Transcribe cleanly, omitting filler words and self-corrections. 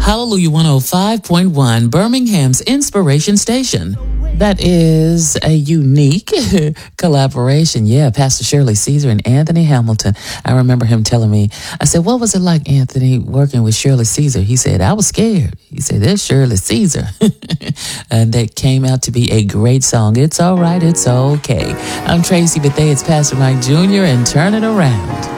Hallelujah 105.1, Birmingham's Inspiration Station. That is a unique collaboration. Yeah, Pastor Shirley Caesar and Anthony Hamilton. I remember him telling me, I said, what was it like, Anthony, working with Shirley Caesar? He said, I was scared. He said, there's Shirley Caesar. And that came out to be a great song. It's all right, it's okay. I'm Tracy Bethea, it's Pastor Mike Jr., and Turn It Around.